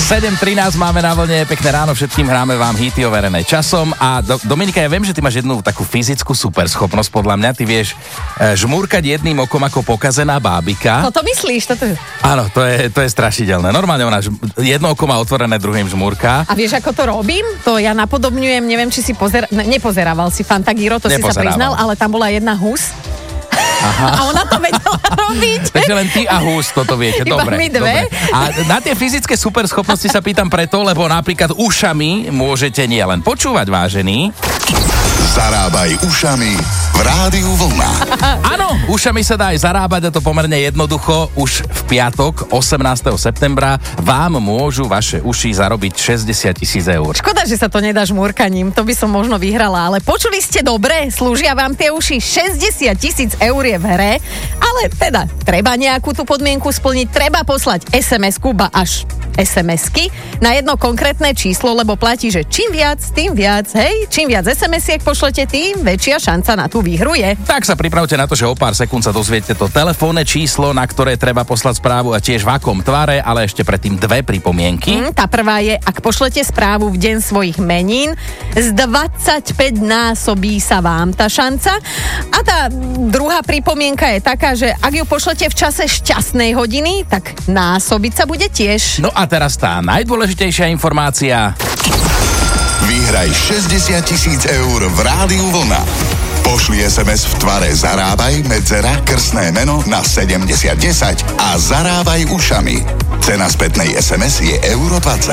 7:13 máme na vlne, pekné ráno všetkým, hráme vám hity overené časom a Dominika, ja viem, že ty máš jednu takú fyzickú superschopnosť, podľa mňa, ty vieš žmúrkať jedným okom ako pokazená bábika. No to myslíš, toto... Áno, to je strašidelné. Normálne ona jedno oko má otvorené, druhým žmúrka. A vieš, ako to robím? To ja napodobňujem, neviem, či si nepozerával si Fantagiro, to si sa priznal, ale tam bola jedna hus. Aha. A ona to vedela robiť. Takže len ty a hus toto viete, Iba dobre. my dve. Dobre. A na tie fyzické superschopnosti sa pýtam preto, lebo napríklad ušami môžete nielen počúvať, vážení. Zarábaj ušami v Rádiu Vlna. Áno, ušami sa dá aj zarábať a to pomerne jednoducho. Už v piatok, 18. septembra, vám môžu vaše uši zarobiť 60 000 eur. Škoda, že sa to nedá žmúrkaním, to by som možno vyhrala, ale počuli ste dobre, slúžia vám tie uši, 60 000 eur je v hre, ale teda treba nejakú tú podmienku splniť, treba poslať SMS-ku, ba až SMS-ky na jedno konkrétne číslo, lebo platí, že čím viac, tým viac, hej, čím viac SMS-iek pošlete, tým väčšia šanca na tú výhru je. Tak sa pripravte na to, že o pár sekúnd sa dozviete to telefónne číslo, na ktoré treba poslať správu a tiež v akom tvare, ale ešte predtým dve pripomienky. Tá prvá je, ak pošlete správu v deň svojich menín, z 25 násobí sa vám tá šanca. A tá druhá pripomienka je taká, že ak ju pošlete v čase šťastnej hodiny, tak násobiť sa bude tiež. No a teraz tá najdôležitejšia informácia. Vyhraj 60 000 eur v Rádiu Vlna. Pošli SMS v tvare Zarábaj, medzera, krstné meno na 7010 a zarábaj ušami. Cena spätnej SMS je €20.